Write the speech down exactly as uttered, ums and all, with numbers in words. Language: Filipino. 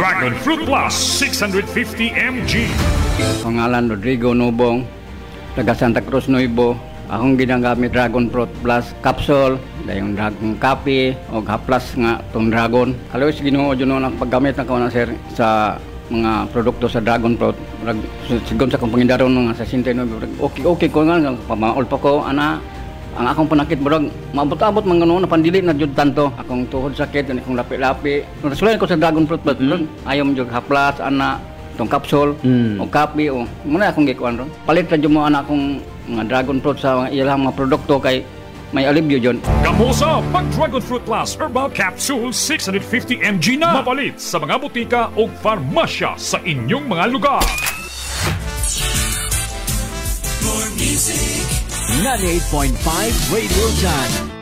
Dragon Fruit Plus six hundred fifty milligrams. Pangalan Rodrigo Nobong, taga Santa Cruz Nuevo. Akong ginagamit Dragon Fruit Plus capsule, dayong Dragon Coffee o Haplas nga tong Dragon. Always Ginoo jud ang paggamit na ko na sir sa mga produkto sa Dragon Fruit. Sigon sa kong pangindaron nga sa sixty nine, okay okay ko nga pamaol pa ko ana. Ang akong panakit murag maabot-abot man ganoon na pandili na jud tanto. Akong tuhod sakit, akong lapi-lapi. Nasulan ko sa Dragon Fruit Plus. Mm. Ayaw mo jud Haplas ana tong capsule mm. o coffee o muna akong gikuan ron. Palit ra jud mo ana akong mga Dragon Fruit sa ilang mga produkto kay may alibyo dyan. Gamosa pag Dragon Fruit Plus Herbal Capsule six hundred fifty milligrams na mapalit sa mga butika o farmasya sa inyong mga lugar. ninety-eight point five Radio Sun.